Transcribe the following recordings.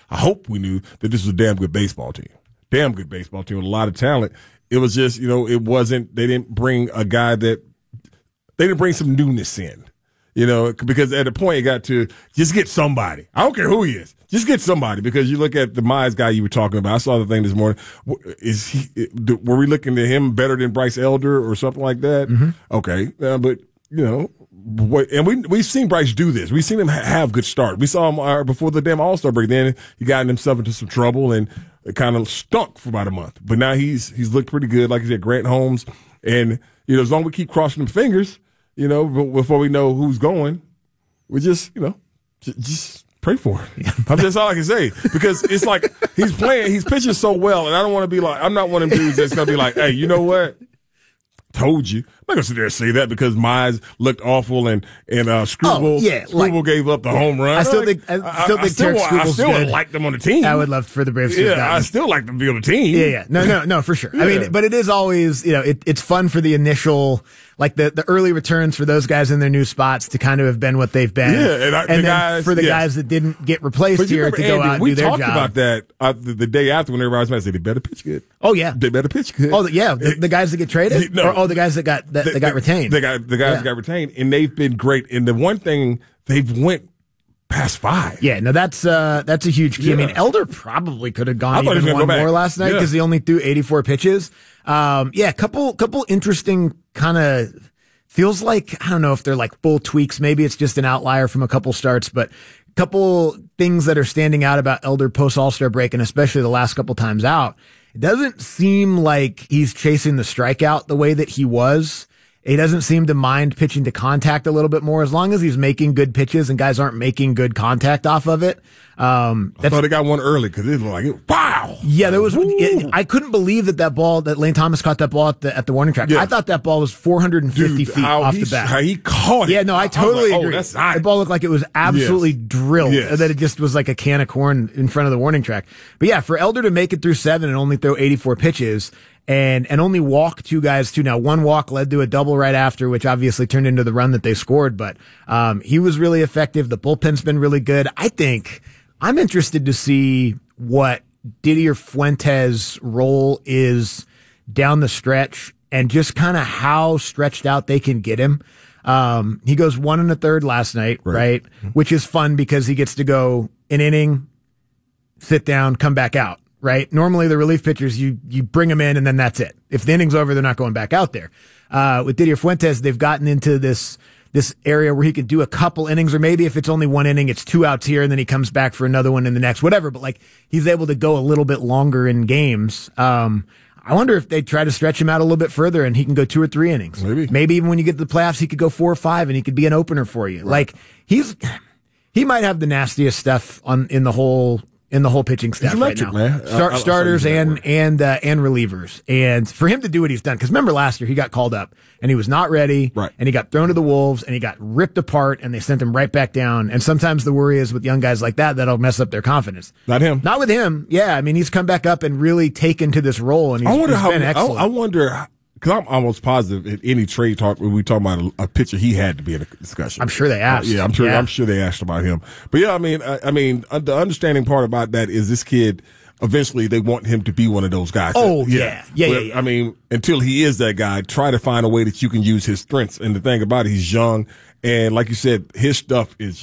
I hope we knew that this was a damn good baseball team. Damn good baseball team with a lot of talent. It was just, it wasn't, they didn't bring a guy they didn't bring some newness in, because at a point it got to just get somebody. I don't care who he is. Just get somebody, because you look at the Mize guy you were talking about. I saw the thing this morning. Were we looking at him better than Bryce Elder or something like that? Mm-hmm. Okay. But, and we've seen Bryce do this. We've seen him have good start. We saw him before the damn All-Star break. Then he got himself into some trouble and it kind of stunk for about a month. But now he's looked pretty good. Like I said, Grant Holmes. And, as long as we keep crossing them fingers, before we know who's going, we just pray for it. That's all I can say, because it's like he's pitching so well, and I don't want to be like, I'm not one of them dudes that's going to be like, hey, you know what? Told you. I'm not going to sit there and say that because Mize looked awful and Struble gave up the home run. I still think Tarek Struble's good. I still like them on the team. I would love for the Braves to have gotten. I still like them to be on the team. Yeah. No, for sure. Yeah. But it is always, it's fun for the initial, like the early returns for those guys in their new spots to kind of have been what they've been. Yeah, and then for the guys that didn't get replaced here to go out and do their job. We talked about that the day after when everybody was mad. I said they better pitch good. Oh yeah, they better pitch good. Oh yeah, the guys that get traded. The guys that got retained. The guys that got retained, and they've been great. And the one thing they've went past 5. Yeah, no, that's a huge key. Yeah. I mean, Elder probably could have gone even one more last night because he only threw 84 pitches. Couple interesting kind of feels like, I don't know if they're like full tweaks. Maybe it's just an outlier from a couple starts, but couple things that are standing out about Elder post All-Star break, and especially the last couple times out. It doesn't seem like he's chasing the strikeout the way that he was. He doesn't seem to mind pitching to contact a little bit more, as long as he's making good pitches and guys aren't making good contact off of it. I thought he got one early because it looked like, wow. Yeah, there was. I couldn't believe that ball, that Lane Thomas caught that ball at the warning track. Yeah. I thought that ball was 450 feet off the bat. How he caught it. Yeah, no, I totally agree. The ball looked like it was absolutely drilled, that it just was like a can of corn in front of the warning track. But yeah, for Elder to make it through 7 and only throw 84 pitches, and only walk 2 guys too. Now, one walk led to a double right after, which obviously turned into the run that they scored, but he was really effective. The bullpen's been really good. I think I'm interested to see what Didier Fuentes' role is down the stretch and just kind of how stretched out they can get him. He goes 1 1/3 last night, right? Which is fun because he gets to go an inning, sit down, come back out. Right? Normally the relief pitchers, you bring them in and then that's it. If the inning's over, they're not going back out there. With Didier Fuentes, they've gotten into this area where he could do a couple innings, or maybe if it's only 1 inning, it's 2 outs here and then he comes back for another one in the next, whatever. But like, he's able to go a little bit longer in games. I wonder if they try to stretch him out a little bit further and he can go 2 or 3 innings. Maybe even when you get to the playoffs, he could go 4 or 5 and he could be an opener for you. Right. Like he might have the nastiest stuff in the whole pitching staff electric, right now. Man. Starters and relievers. And for him to do what he's done, because remember last year he got called up and he was not ready, and he got thrown to the Wolves and he got ripped apart and they sent him right back down. And sometimes the worry is with young guys like that'll mess up their confidence. Not him. Not with him. Yeah, I mean, he's come back up and really taken to this role, and he's been excellent. I wonder, because I'm almost positive in any trade talk when we talk about a pitcher, he had to be in a discussion. I'm sure they asked. I'm sure they asked about him. But yeah, I mean, the understanding part about that is this kid, eventually they want him to be one of those guys. Oh, yeah. I mean, until he is that guy, try to find a way that you can use his strengths. And the thing about it, he's young, and like you said, his stuff is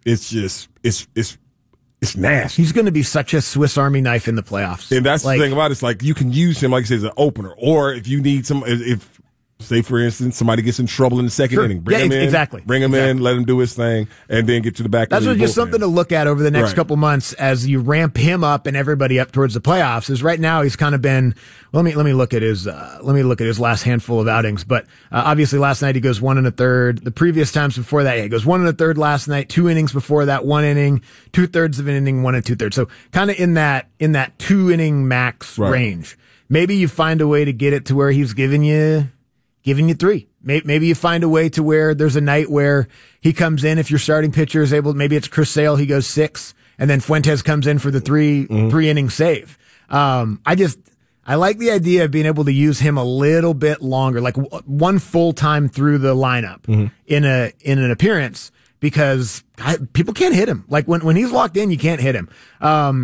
it's nasty. He's going to be such a Swiss Army knife in the playoffs. And that's the thing about it. It's like you can use him, like you said, as an opener. Or if you need say, for instance, somebody gets in trouble in the second inning. Bring him in. Exactly. Bring him in, let him do his thing, and then get to the back. That's just something to look at over the next couple months as you ramp him up and everybody up towards the playoffs. Is right now he's kind of been. Let me look at his last handful of outings. But obviously last night he goes 1 1/3. The previous times before that, he goes 1 1/3 last night. 2 innings before that, 1 inning, 2/3 of an inning, 1 2/3. So kind of in that 2 inning max range. Maybe you find a way to get it to where he's giving you 3. Maybe you find a way to where there's a night where he comes in, if your starting pitcher is able, maybe it's Chris Sale, he goes 6, and then Fuentes comes in for the 3 inning save. I like the idea of being able to use him a little bit longer, like one full time through the lineup in an appearance, because people can't hit him. Like when he's locked in, you can't hit him.